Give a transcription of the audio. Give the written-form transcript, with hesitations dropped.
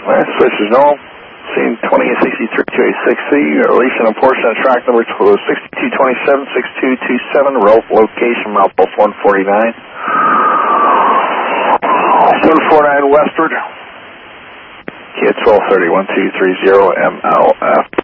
Last switch is null. Scene 2863 286C. Releasing a portion of track number 6227 6227. Location mile 149. 749 westward. Kid 1230 1230 MLF.